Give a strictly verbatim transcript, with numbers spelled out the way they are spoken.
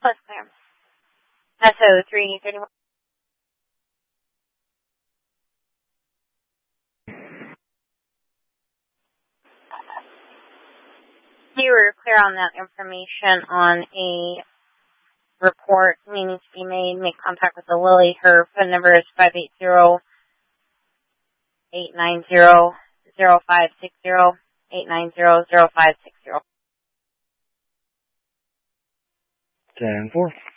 Plus clear. S O three thirty-one. You were clear on that information on a report needing to be made. Make contact with the Lily. Her phone number is five eight zero, eight nine zero, zero five six zero, eight nine zero, zero five six zero. ten four.